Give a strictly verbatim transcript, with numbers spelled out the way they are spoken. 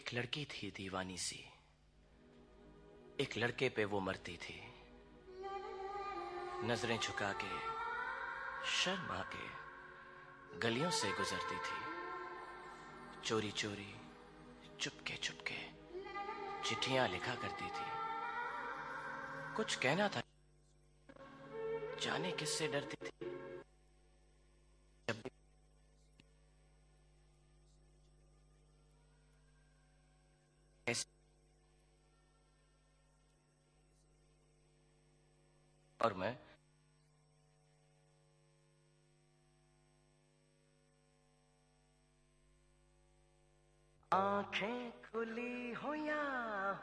एक लड़की थी दीवानी सी, एक लड़के पे वो मरती थी। नजरें झुका के शर्मा के गलियों से गुजरती थी। चोरी चोरी चुपके चुपके चिट्ठियां लिखा करती थी। कुछ कहना था, जाने किससे डरती थी। जब भी ऐसे और मैं आंखें खुली हो या